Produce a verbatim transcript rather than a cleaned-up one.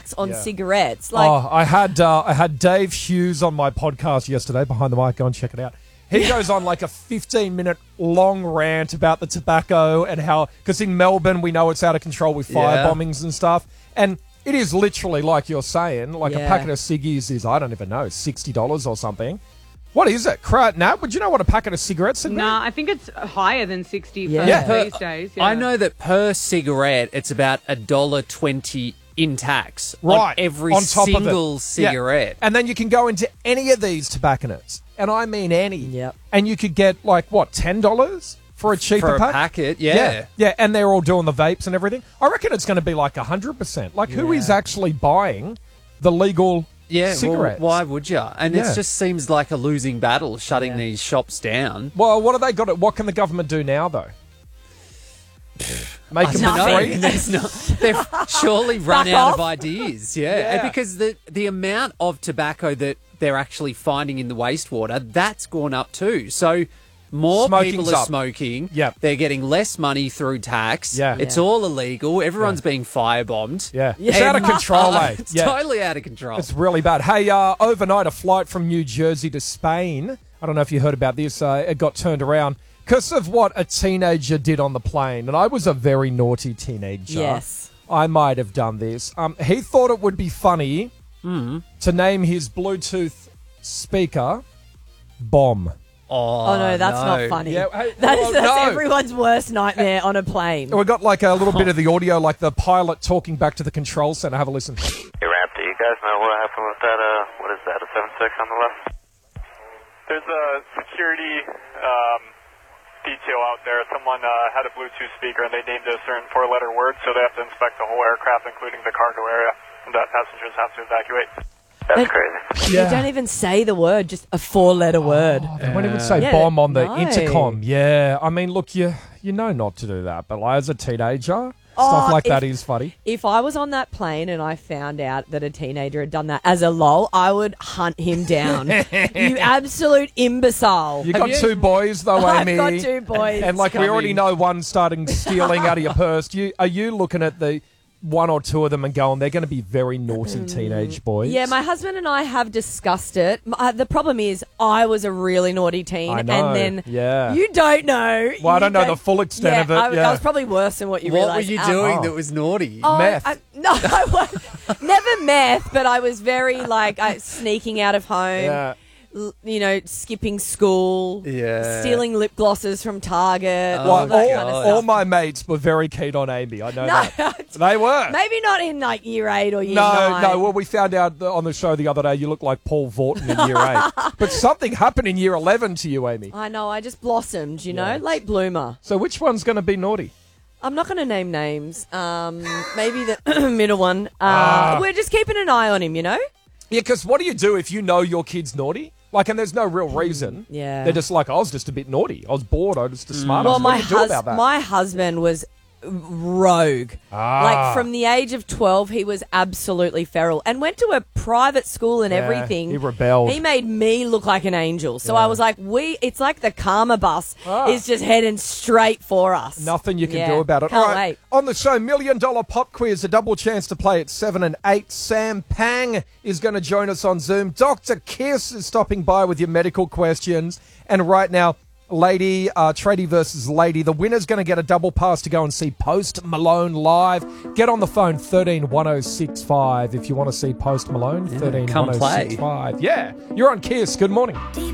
tax on Yeah. cigarettes. Like, oh, I had uh, I had Dave Hughes on my podcast yesterday, Behind the Mic. Go and check it out. He goes on like a fifteen-minute long rant about the tobacco and how, because in Melbourne we know it's out of control with fire Yeah. bombings and stuff, and it is literally like you're saying, like Yeah. a packet of ciggies is, I don't even know, sixty dollars or something. What is it? Cra- Nat, would you know what a packet of cigarettes is? Nah, I think it's higher than sixty for Yeah. these days. Yeah. I know that per cigarette, it's about a dollar twenty in tax Right, on every on top of it. single Yeah. cigarette. And then you can go into any of these tobacconists, and I mean any. Yep. And you could get like what, ten dollars for a cheaper For a pack? packet, yeah. yeah, yeah, and they're all doing the vapes and everything. I reckon it's going to be like a hundred percent. Like, who Yeah. is actually buying the legal Yeah, well, cigarettes? why would you? And Yeah. it just seems like a losing battle, shutting Yeah. these shops down. Well, what have they got? It. What can the government do now, though? Make them Nothing. free. There's not, they've surely run Back out off. of ideas. Yeah. Yeah. And because the the amount of tobacco that they're actually finding in the wastewater, that's gone up too. So more Smoking's people are up. smoking. Yep. They're getting less money through tax. Yeah. It's Yeah. all illegal. Everyone's being firebombed. Yeah, it's And- out of control, eh? It's Yeah. totally out of control. It's really bad. Hey, uh, overnight, a flight from New Jersey to Spain. I don't know if you heard about this. Uh, it got turned around because of what a teenager did on the plane. And I was a very naughty teenager. yes. I might have done this. Um, he thought it would be funny to name his Bluetooth speaker Bomb. Oh, no, that's no. not funny. Yeah, hey, that well, is that's no. everyone's worst nightmare on a plane. We got like a little bit of the audio, like the pilot talking back to the control center. Have a listen. Hey, Ramp, do you guys know what happened with that, uh, what is that, a seven six on the left? There's a security um, detail out there. Someone uh, had a Bluetooth speaker and they named it a certain four-letter word, so they have to inspect the whole aircraft, including the cargo area, that passengers have to evacuate. That's Like- crazy. Yeah. They don't even say the word, just a four-letter word. Oh, they won't even say Yeah, bomb on the no. intercom. Yeah, I mean, look, you you know not to do that, but like, as a teenager, Oh, stuff like if- that is funny. If I was on that plane and I found out that a teenager had done that as a lol, I would hunt him down. You absolute imbecile. You got you- two boys though, I've Amy. got two boys. And like we coming. already know one starting stealing out of your purse. You are you looking at the one or two of them and going, they're going to be very naughty teenage boys? Yeah, my husband and I have discussed it. M- Uh, the problem is, I was a really naughty teen, I know, and then yeah. you don't know. Well, I You don't know the full extent yeah, of it, I, yeah. I was probably worse than what you What were realised. you Um, doing Oh. that was naughty? Oh, Meth. I, no, I was never meth, but I was very like I, sneaking out of home. Yeah. l- You know, skipping school, Yeah. stealing lip glosses from Target, Oh, Well, all that all, kind of God. stuff. all my mates were very keen on Amy. I know No, that. They were. maybe not in like year eight or year No, nine. no. Well, we found out the- on the show the other day you look like Paul Vorton in year eight. But something happened in year eleven to you, Amy. I know. I just blossomed. You know, Yeah. late bloomer. So which one's going to be naughty? I'm not going to name names. Um, maybe the middle one. Uh, Ah. We're just keeping an eye on him. You know. Yeah, because what do you do if you know your kid's naughty? Like, and there's no real reason. Yeah. They're just like, I was just a bit naughty. I was bored. I was just a smart. Well, ass. my what do you do hus- about that? my husband was rogue. Ah. Like from the age of twelve, he was absolutely feral and went to a private school and Yeah, everything. he rebelled. He made me look like an angel. So Yeah. I was like, we. It's like the karma bus Ah. is just heading straight for us. Nothing you can Yeah, do about it. Can't All right, wait. on the show, Million Dollar Pop Quiz, a double chance to play at seven and eight. Sam Pang is going to join us on Zoom. Doctor Kiss is stopping by with your medical questions. And right now, Lady, uh, Tradie versus Lady. The winner's going to get a double pass to go and see Post Malone live. Get on the phone, thirteen one oh six five, if you want to see Post Malone. thirteen come one oh six play. five. Yeah, you're on Kiss. Good morning.